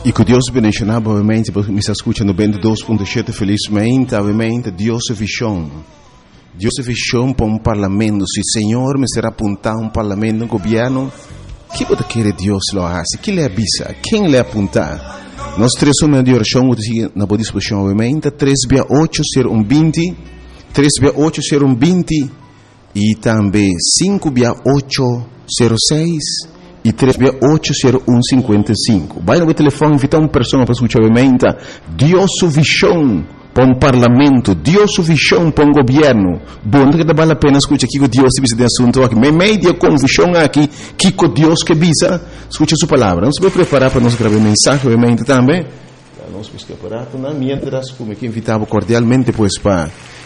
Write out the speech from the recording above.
E que Deus bendicionar, obviamente, porque me está escutando bem 2.7, felizmente, obviamente, Deus é visão. Deus é visão para parlamento. Se o Senhor me será apontar parlamento, governo, que você quer Deus lo hace? Que lhe avisa? Quem lhe apontar? Nós três somos de oração, na boa disposição, obviamente, 3680120, 3680120 e também 56806 e 3680155. Vai no telefone, invitar uma pessoa para escutar, obviamente, Deus sua visão para um parlamento, Deus sua visão para um governo. Bom, que vale a pena escutar aqui que Deus te visita assunto aqui. Meio com visão aqui, que Deus que visa, escuta sua palavra. Nós vamos preparar para nós gravar mensagem, obviamente, também. Nós vamos preparar, mientras, como que invitava cordialmente, pois, para